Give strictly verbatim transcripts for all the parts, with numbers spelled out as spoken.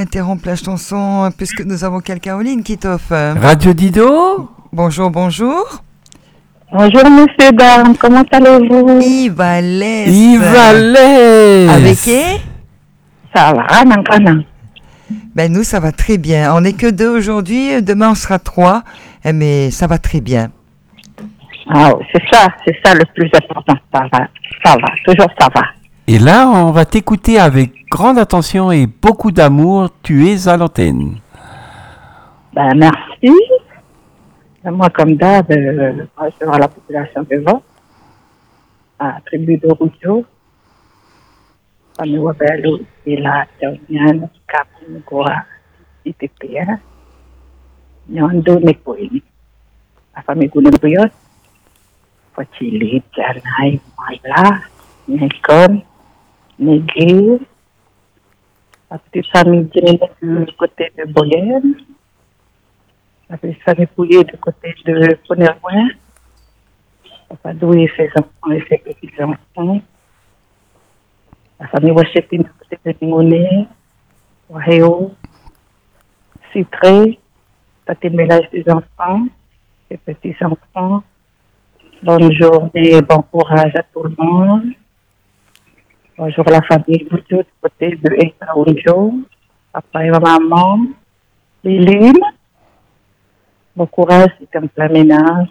interrompre la chanson puisque nous avons quelqu'un en ligne qui t'offre. Radio Dido. Bonjour, bonjour. Bonjour monsieur Dame, comment allez-vous? Yves Alès. Yves Alès. Avec qui? Ça va, Ranan, Ranan. Ben nous, ça va très bien. On n'est que deux aujourd'hui, demain on sera trois, mais ça va très bien. Ah, c'est ça, c'est ça le plus important. Ça va, ça va, toujours ça va. Et là, on va t'écouter avec grande attention et beaucoup d'amour. Tu es à l'antenne. Ben, merci. Moi, comme d'hab, euh, je vois la population de Vaux, à la tribu de Rougeau, à Nouabello, et là, Théoniane, Cap, Ngoa, I T P un, Nyando, Nepoïni. La famille Gounebuyot, Fatili, Djanaï, Maïla, Nekon, Negri, la petite famille du côté de Boyenne, la petite famille Pouillé du côté de Ponerouin, Papa Doué et ses enfants et ses petits-enfants, la famille Wachepine du côté de Ningone, Waheo, Citré, Tati Mélange des enfants, et petits-enfants. Bonne journée et bon courage à tout le monde. Bonjour la famille Boudjou du côté de Ekaounjo, papa et maman, Liline. Bon courage, c'est un plein ménage.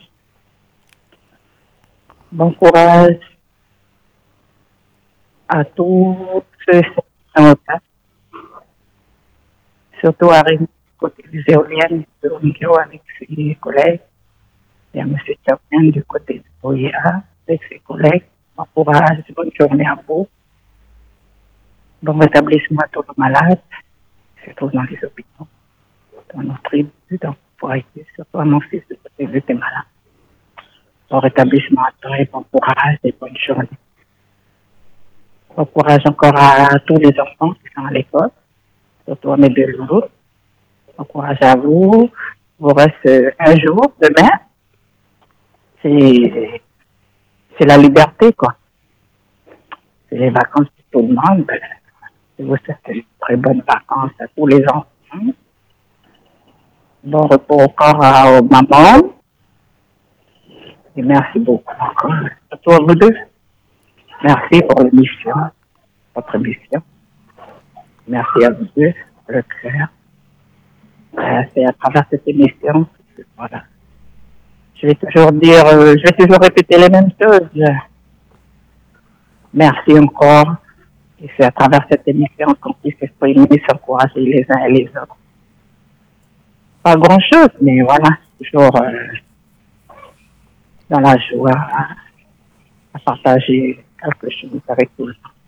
Bon courage à tous ceux qui sont en cas. Surtout à Rémi, du côté des éoliennes de Ronjo avec ses collègues. Et à M. Tchapian du côté de Boya avec ses collègues. Bon courage, bonne journée à vous. Bon rétablissement à tous les malades, surtout dans les hôpitaux, dans nos tribus, dans nos foyers, surtout à mon fils de côté de tes malades. Bon rétablissement à toi et bon courage et bonne journée. Bon courage encore à tous les enfants qui sont à l'école, surtout à mes deux loulous. Bon courage à vous. Il vous reste un jour, demain. C'est, c'est la liberté, quoi. C'est les vacances de tout le monde. Je vous souhaite de très bonnes vacances à tous les enfants. Bon repos encore à, aux mamans. Et merci beaucoup encore. Surtout à vous deux. Merci pour l'émission, votre émission. Merci à vous deux, le cœur. Euh, c'est à travers cette émission. Voilà. Je vais toujours dire, euh, je vais toujours répéter les mêmes choses. Merci encore. Et c'est à travers cette émission qu'on puisse exprimer, s'encourager les uns et les autres. Pas grand-chose, mais voilà, toujours euh, dans la joie, à partager quelque chose avec tout le monde.